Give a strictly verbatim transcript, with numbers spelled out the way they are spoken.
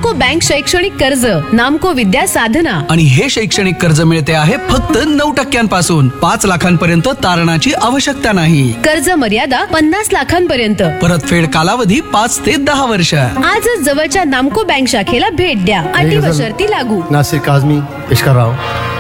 नामको बँक शैक्षणिक कर्ज, नामको विद्या साधना. आणि हे शैक्षणिक कर्ज मिळते आहे फक्त नऊ टक्क्यांपासून. पाच लाखांपर्यंत तारणाची आवश्यकता नाही. कर्ज मर्यादा पन्नास लाखांपर्यंत. परतफेड कालावधी पाच ते दहा वर्ष. आजच जवळच्या नामको बँक शाखेला भेट द्या. अटी व शर्ती लागू. नासिर काझमी, इश्का राव.